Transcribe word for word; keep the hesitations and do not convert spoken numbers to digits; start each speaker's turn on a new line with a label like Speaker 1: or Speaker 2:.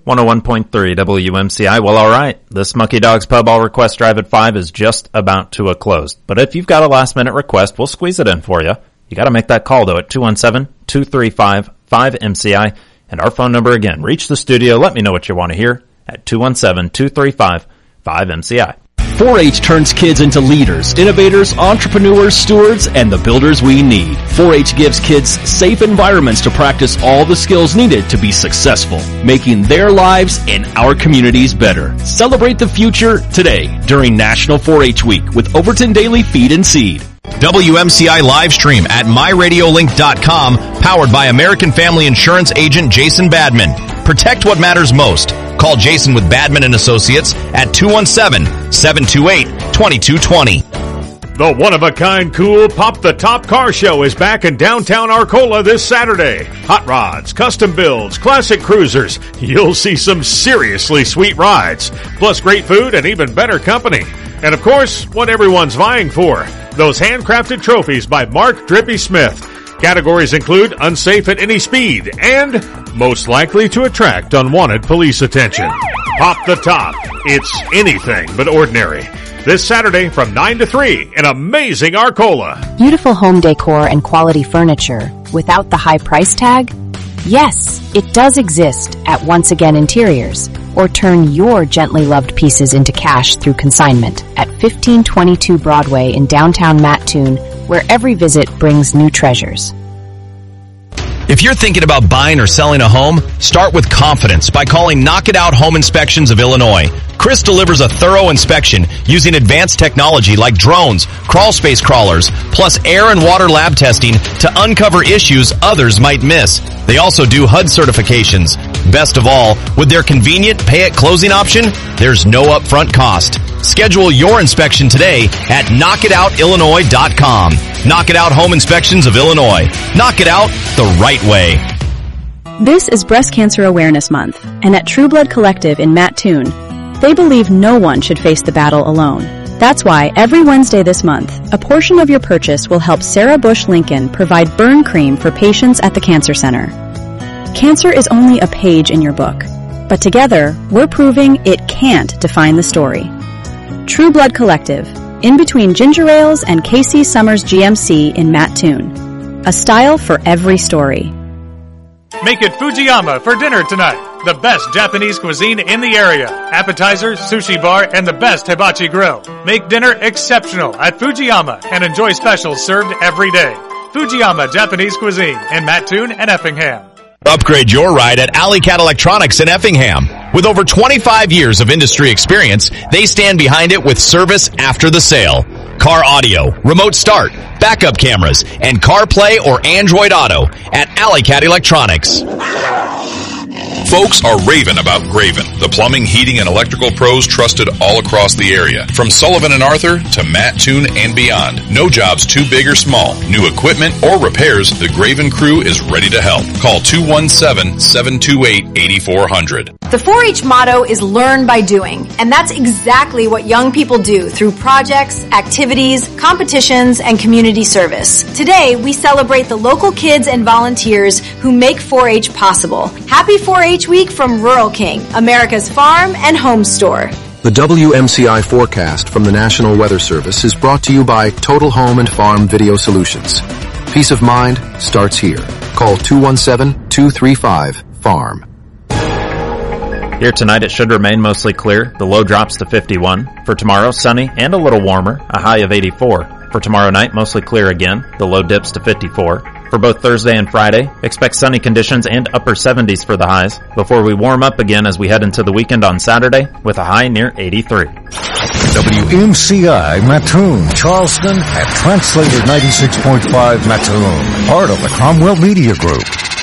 Speaker 1: one oh one point three W M C I. Well, all right. This Monkey Dogs Pub All Request Drive at five is just about to a close. But if you've got a last-minute request, we'll squeeze it in for you. You got to make that call, though, at two one seven, two three five, five M C I. And our phone number again. Reach the studio. Let me know what you want to hear at two one seven, two three five, five M C I.
Speaker 2: four H turns kids into leaders, innovators, entrepreneurs, stewards, and the builders we need. four H gives kids safe environments to practice all the skills needed to be successful, making their lives and our communities better. Celebrate the future today during National four H Week with Overton Daily Feed and Seed.
Speaker 3: W M C I live stream at my radio link dot com, powered by American Family Insurance agent Jason Badman. Protect what matters most. Call Jason with Badman and Associates at two one seven, seven two eight, two two two zero.
Speaker 4: The one-of-a-kind cool Pop the Top Car Show is back in downtown Arcola this Saturday. Hot rods, custom builds, classic cruisers. You'll see some seriously sweet rides, plus great food and even better company. And of course, what everyone's vying for, those handcrafted trophies by Mark Drippy Smith. Categories include unsafe at any speed and most likely to attract unwanted police attention. Pop the Top. It's anything but ordinary. This Saturday from nine to three in amazing Arcola.
Speaker 5: Beautiful home decor and quality furniture without the high price tag? Yes, it does exist at Once Again Interiors. Or turn your gently loved pieces into cash through consignment at fifteen twenty-two Broadway in downtown Mattoon, where every visit brings new treasures.
Speaker 3: If you're thinking about buying or selling a home, start with confidence by calling Knock It Out Home Inspections of Illinois. Chris delivers a thorough inspection using advanced technology like drones, crawl space crawlers, plus air and water lab testing to uncover issues others might miss. They also do H U D certifications. Best of all, with their convenient pay-at-closing option, there's no upfront cost. Schedule your inspection today at knock it out illinois dot com. Knock It Out Home Inspections of Illinois. Knock it out the right way.
Speaker 6: This is Breast Cancer Awareness Month, and at True Blood Collective in Mattoon, they believe no one should face the battle alone. That's why every Wednesday this month, a portion of your purchase will help Sarah Bush Lincoln provide burn cream for patients at the Cancer Center. Cancer is only a page in your book, but together, we're proving it can't define the story. True Blood Collective, in between Ginger Ales and K C Summers G M C in Mattoon. A style for every story.
Speaker 7: Make it Fujiyama for dinner tonight. The best Japanese cuisine in the area. Appetizers, sushi bar, and the best hibachi grill. Make dinner exceptional at Fujiyama and enjoy specials served every day. Fujiyama Japanese Cuisine in Mattoon and Effingham.
Speaker 3: Upgrade your ride at Alley Cat Electronics in Effingham. With over twenty-five years of industry experience, they stand behind it with service after the sale. Car audio, remote start, backup cameras, and CarPlay or Android Auto at Alley Cat Electronics.
Speaker 8: Folks are raving about Graven, the plumbing, heating, and electrical pros trusted all across the area. From Sullivan and Arthur to Mattoon and beyond. No job's too big or small. New equipment or repairs, the Graven crew is ready to help. Call two one seven, seven two eight, eight four zero zero.
Speaker 9: The four H motto is learn by doing, and that's exactly what young people do through projects, activities, competitions, and community service. Today, we celebrate the local kids and volunteers who make four H possible. Happy four H Week from Rural King, America's farm and home store.
Speaker 10: The W M C I forecast from the National Weather Service is brought to you by Total Home and Farm Video Solutions. Peace of mind starts here. Call two one seven, two three five, farm.
Speaker 1: Here tonight it should remain mostly clear. The low drops to fifty-one. For tomorrow, sunny and a little warmer, a high of eighty-four. For tomorrow night, mostly clear again. The low dips to fifty-four. For both Thursday and Friday, expect sunny conditions and upper seventies for the highs before we warm up again as we head into the weekend on Saturday with a high near eighty-three.
Speaker 11: W M C I Mattoon, Charleston, and Translator ninety-six point five Mattoon, part of the Cromwell Media Group.